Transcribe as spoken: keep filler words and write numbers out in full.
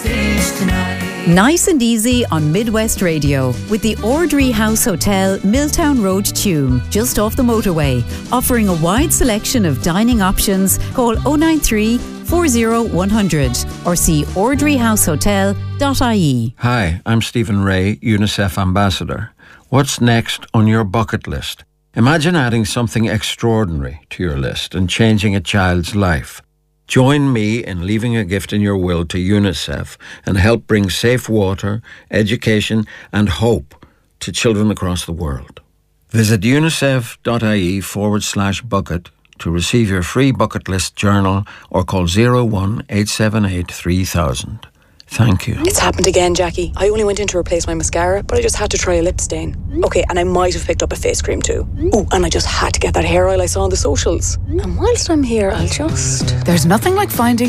stage tonight. Nice and easy on Midwest Radio with the Ordry House Hotel, Milltown Road, Tuam, just off the motorway. Offering a wide selection of dining options. Call oh nine three, four oh one hundred or see ordry house hotel dot I E. Hi, I'm Stephen Ray, UNICEF Ambassador. What's next on your bucket list? Imagine adding something extraordinary to your list and changing a child's life. Join me in leaving a gift in your will to UNICEF and help bring safe water, education and hope to children across the world. Visit unicef.ie forward slash bucket to receive your free bucket list journal or call oh one, eight seven eight, three thousand. Thank you. It's happened again, Jackie. I only went in to replace my mascara, but I just had to try a lip stain. Okay, and I might have picked up a face cream too. Oh, and I just had to get that hair oil I saw on the socials. And whilst I'm here, I'll just... There's nothing like finding